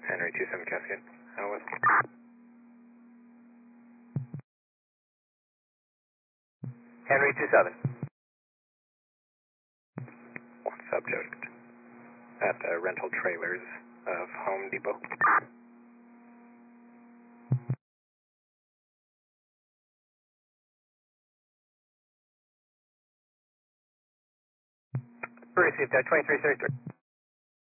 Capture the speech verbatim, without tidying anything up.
Henry two seven Cascade. Out west. Henry two seven. One subject at the rental trailers of Home Depot. Received, uh, twenty-three thirty-three.